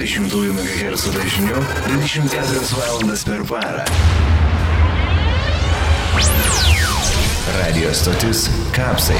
120 MHz dažniu 24 valandas per parą. Radio stotis Kapsai.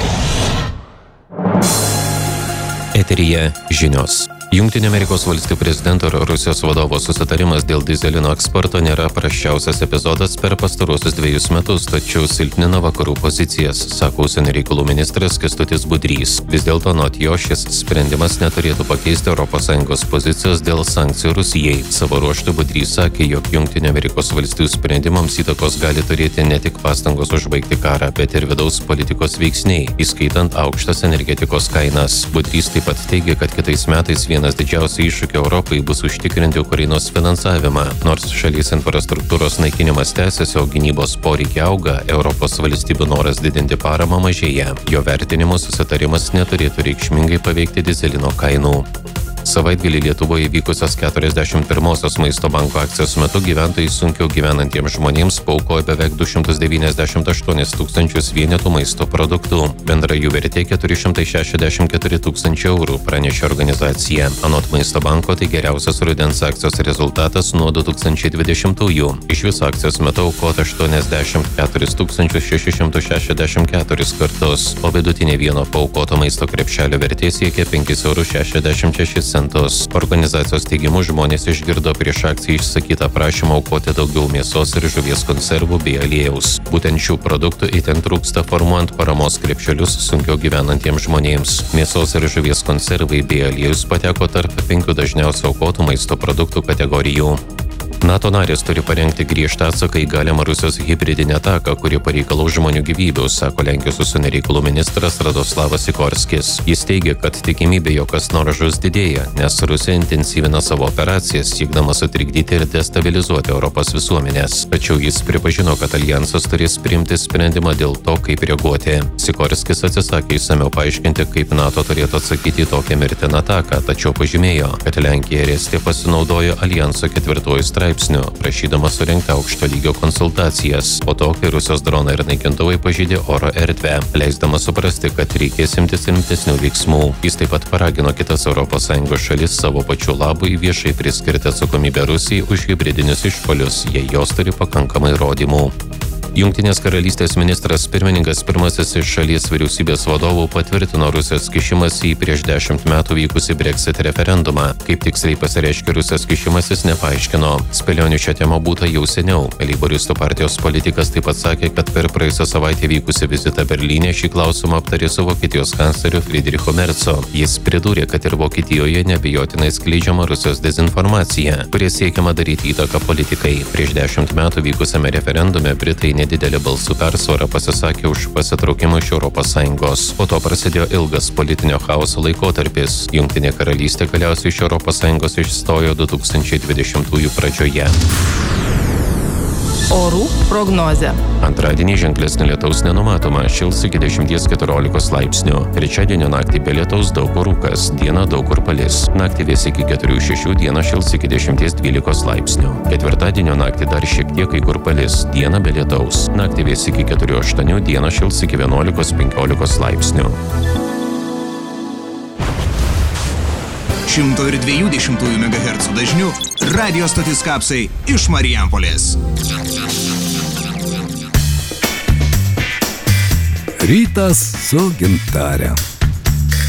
Eteryje žinios. Jungtinių Amerikos valstijų prezidento ir Rusijos vadovo susitarimas dėl dyzelino eksporto nėra prasčiausias epizodas per pastaruosius 2 metus, tačiau silpnina vakarų pozicijas, sako užsienio reikalų ministras Kęstutis Budrys. Vis dėlto anot jo šis sprendimas neturėtų pakeisti ES pozicijos dėl sankcijų Rusijai. Savo ruožtu Budrys sakė, jog Jungtinių Amerikos valstijų sprendimams įtakos gali turėti ne tik pastangos užbaigti karą, bet ir vidaus politikos veiksniai, įskaitant aukštas energetikos kainas. Budrys taip pat teigia, kad kitais metais vienas didžiausių iššūkių Europai bus užtikrinti Ukrainos finansavimą. Nors šalies infrastruktūros naikinimas tęsiasi, o gynybos poreikiai auga, Europos valstybių noras didinti paramą mažėja. Jo vertinimu susitarimas neturėtų reikšmingai paveikti dyzelino kainų. Savaitgalį Lietuvoje vykusios 41-osios Maisto banko akcijos metu gyventojai sunkiau gyvenantiems žmonėms paaukojo beveik 298 tūkstančius vienetų maisto produktų. Bendra jų vertė 464 tūkstančiai eurų, pranešė organizacija. Anot Maisto banko tai geriausias rudens akcijos rezultatas nuo 2020-ųjų. Iš viso akcijos metu aukota 84 664 kartus, o vidutinė vieno paaukoto maisto krepšelio vertė siekia 5,66 €. Organizacijos teigimu žmonės išgirdo prieš akciją išsakytą prašymą aukoti daugiau mėsos ir žuvies konservų bei aliejaus. Būtent šių produktų itin trūksta formuojant paramos krepšelius sunkiau gyvenantiems žmonėms. Mėsos ir žuvies konservai bei aliejus pateko tarp 5 dažniausiai aukotų maisto produktų kategorijų. NATO narės turi parengti griežtą atsaką į galimą Rusijos hibridinę ataką, kuri pareikalaus žmonių gyvybių, sako Lenkijos užsienio reikalų ministras Radoslavas Sikorskis. Jis teigia, kad tikimybė, jog kas nors žus didėja, nes Rusija intensyvina savo operacijas, siekdama sutrikdyti ir destabilizuoti Europos visuomenės. Tačiau jis pripažino, kad alijansas turės priimti sprendimą dėl to, kaip reaguoti. Sikorskis atsisakė išsamiau paaiškinti, kaip NATO turėtų atsakyti į tokią mirtiną ataką, tačiau pažymėjo, kad Lenkija ir Estija pasinaudojo alijanso 4 straipsniu, prašydama surengti aukšto lygio konsultacijas, po to, kai Rusijos dronai ir naikintuvai pažeidė oro erdvę, leisdama suprasti, kad reikės imtis rimtesnių veiksmų. Jis taip pat paragino kitas ES šalis savo pačių labui viešai priskirti atsakomybę Rusijai už hibridinius išpuolius, jei jos turi pakankamai įrodymų. Jungtinės karalystės ministras pirmininkas pirmasis iš šalies vyriausybės vadovų patvirtino Rusijos kišimąsi į prieš 10 metų vykusį Brexit referendumą. Kaip tiksliai pasireiškė Rusijos kišimasis, nepaaiškino. Spėlionių šią temą būta jau seniau. Leiboristų partijos politikas taip pat sakė, kad per praėjusią savaitę vykusį vizitą Berlyne šį klausimą aptarė su Vokietijos kancleriu Friedrichu Merzu. Jis pridūrė, kad ir Vokietijoje neabejotinai skleidžiama Rusijos dezinformacija, kurie siekiama daryti įtaką politikai. Prieš 10 metų vykusiame referendume Britai nedidelė balsų persvara pasisakė už pasitraukimą iš ES. Po to prasidėjo ilgas politinio chaoso laikotarpis. Jungtinė karalystė galiausiai iš ES išstojo 2020 pradžioje. Orų prognozė. Antradienį ženklesnio lietaus nenumatoma, šils iki 10–14 laipsnių. Trečiadienio naktį be lietaus daug kur rūkas, dieną daug kur palis. Naktį vės iki 4–6, dieną šils iki 10–12 laipsnių. Ketvirtadienio naktį dar šiek tiek kai kur palis, dieną be lietaus. Naktį vės iki 4–8, dieną šils iki 11–15 laipsnių. 120 MHz dažniu radio stotis Kapsai iš Marijampolės. Rytas su Gintare.